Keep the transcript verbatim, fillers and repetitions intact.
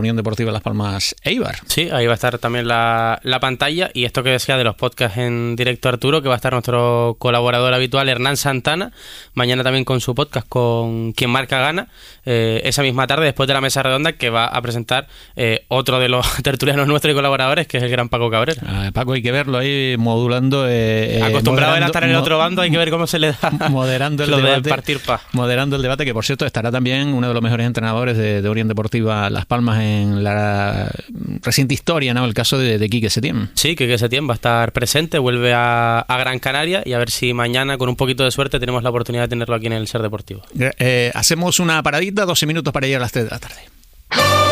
Unión Deportiva Las Palmas Eibar. Sí, ahí va a estar también la, la pantalla, y esto que decía de los podcasts en directo, Arturo, que va a estar nuestro colaborador habitual Hernán Santana, mañana también con su podcast con Quien Marca Gana, eh, esa misma tarde después de la mesa redonda, que va a presentar eh, otro de los tertulianos nuestros y colaboradores, que es el gran Paco Cabrera. Ah, Paco, hay que verlo ahí modulando. Eh, Acostumbrado a estar en el otro bando, hay que ver cómo se le da moderando el lo debate, de partir paz. Moderando el debate, que por cierto estará también uno de los mejores entrenadores de, de Unión Deportiva Las Palmas en la reciente historia, ¿no? El caso de, de Quique Setién. Sí, Quique Setién va a estar presente, vuelve a, a Gran Canaria, y a ver si mañana, con un poquito de suerte, tenemos la oportunidad de tenerlo aquí en el Ser Deportivo. Eh, hacemos una paradita, doce minutos para ir a las tres de la tarde.